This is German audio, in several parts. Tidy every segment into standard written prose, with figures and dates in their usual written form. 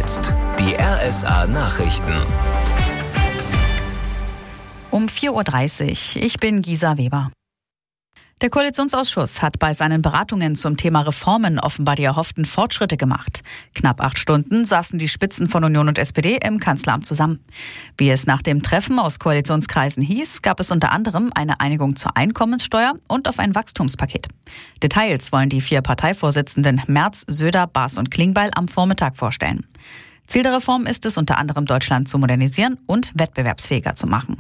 jetzt die RSA Nachrichten. Um 4:30 Uhr. Ich bin Gisa Weber. Der Koalitionsausschuss hat bei seinen Beratungen zum Thema Reformen offenbar die erhofften Fortschritte gemacht. Knapp 8 Stunden saßen die Spitzen von Union und SPD im Kanzleramt zusammen. Wie es nach dem Treffen aus Koalitionskreisen hieß, gab es unter anderem eine Einigung zur Einkommenssteuer und auf ein Wachstumspaket. Details wollen die 4 Parteivorsitzenden Merz, Söder, Baas und Klingbeil am Vormittag vorstellen. Ziel der Reform ist es unter anderem, Deutschland zu modernisieren und wettbewerbsfähiger zu machen.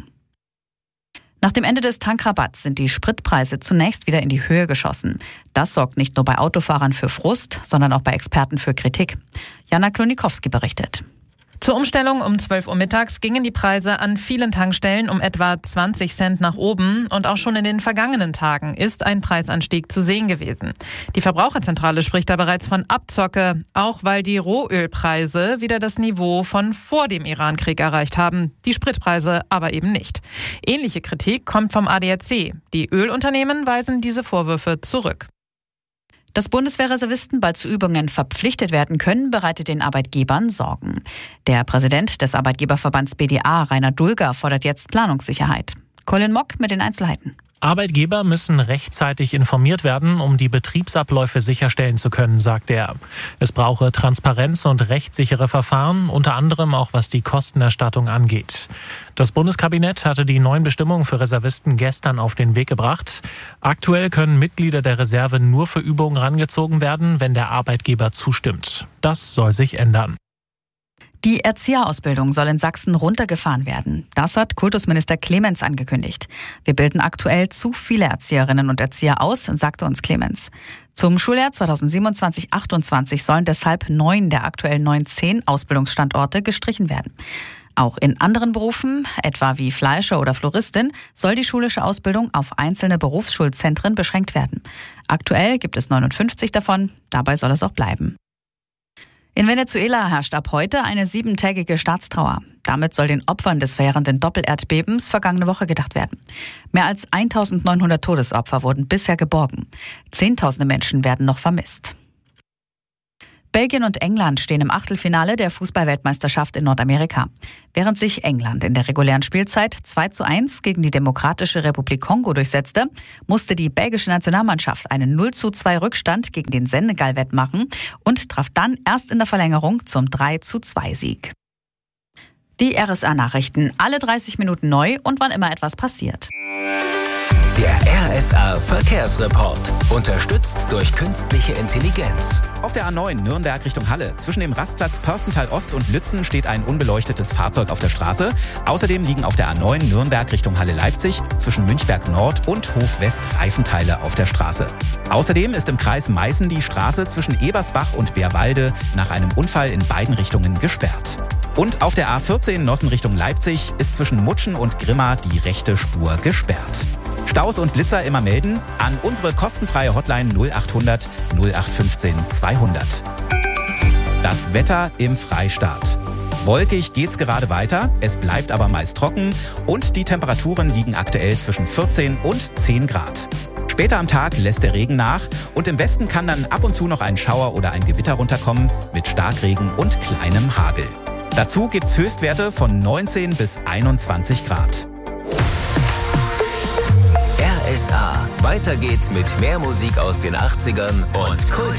Nach dem Ende des Tankrabatts sind die Spritpreise zunächst wieder in die Höhe geschossen. Das sorgt nicht nur bei Autofahrern für Frust, sondern auch bei Experten für Kritik. Jana Klonikowski berichtet. Zur Umstellung um 12 Uhr mittags gingen die Preise an vielen Tankstellen um etwa 20 Cent nach oben. Und auch schon in den vergangenen Tagen ist ein Preisanstieg zu sehen gewesen. Die Verbraucherzentrale spricht da bereits von Abzocke, auch weil die Rohölpreise wieder das Niveau von vor dem Irankrieg erreicht haben. Die Spritpreise aber eben nicht. Ähnliche Kritik kommt vom ADAC. Die Ölunternehmen weisen diese Vorwürfe zurück. Dass Bundeswehrreservisten bald zu Übungen verpflichtet werden können, bereitet den Arbeitgebern Sorgen. Der Präsident des Arbeitgeberverbands BDA, Rainer Dulger, fordert jetzt Planungssicherheit. Colin Mock mit den Einzelheiten. Arbeitgeber müssen rechtzeitig informiert werden, um die Betriebsabläufe sicherstellen zu können, sagt er. Es brauche Transparenz und rechtssichere Verfahren, unter anderem auch was die Kostenerstattung angeht. Das Bundeskabinett hatte die neuen Bestimmungen für Reservisten gestern auf den Weg gebracht. Aktuell können Mitglieder der Reserve nur für Übungen rangezogen werden, wenn der Arbeitgeber zustimmt. Das soll sich ändern. Die Erzieherausbildung soll in Sachsen runtergefahren werden. Das hat Kultusminister Clemens angekündigt. Wir bilden aktuell zu viele Erzieherinnen und Erzieher aus, sagte uns Clemens. Zum Schuljahr 2027/28 sollen deshalb 9 der aktuell 19 Ausbildungsstandorte gestrichen werden. Auch in anderen Berufen, etwa wie Fleischer oder Floristin, soll die schulische Ausbildung auf einzelne Berufsschulzentren beschränkt werden. Aktuell gibt es 59 davon, dabei soll es auch bleiben. In Venezuela herrscht ab heute eine 7-tägige Staatstrauer. Damit soll den Opfern des verheerenden Doppelerdbebens vergangene Woche gedacht werden. Mehr als 1900 Todesopfer wurden bisher geborgen. Zehntausende Menschen werden noch vermisst. Belgien und England stehen im Achtelfinale der Fußball-Weltmeisterschaft in Nordamerika. Während sich England in der regulären Spielzeit 2:1 gegen die Demokratische Republik Kongo durchsetzte, musste die belgische Nationalmannschaft einen 0:2 Rückstand gegen den Senegal wettmachen und traf dann erst in der Verlängerung zum 3:2-Sieg. Die RSA-Nachrichten, alle 30 Minuten neu und wann immer etwas passiert. Der RSA Verkehrsreport, unterstützt durch künstliche Intelligenz. Auf der A9 Nürnberg Richtung Halle. Zwischen dem Rastplatz Pörstental Ost und Lützen steht ein unbeleuchtetes Fahrzeug auf der Straße. Außerdem liegen auf der A9 Nürnberg Richtung Halle Leipzig zwischen Münchberg Nord und Hof West Reifenteile auf der Straße. Außerdem ist im Kreis Meißen die Straße zwischen Ebersbach und Bärwalde nach einem Unfall in beiden Richtungen gesperrt. Und auf der A14 Nossen Richtung Leipzig ist zwischen Mutschen und Grimma die rechte Spur gesperrt. Staus und Blitzer immer melden an unsere kostenfreie Hotline 0800 0815 200. Das Wetter im Freistaat. Wolkig geht's gerade weiter, es bleibt aber meist trocken und die Temperaturen liegen aktuell zwischen 14 und 10 Grad. Später am Tag lässt der Regen nach und im Westen kann dann ab und zu noch ein Schauer oder ein Gewitter runterkommen mit Starkregen und kleinem Hagel. Dazu gibt's Höchstwerte von 19 bis 21 Grad. RSA. Weiter geht's mit mehr Musik aus den 80ern und Kult.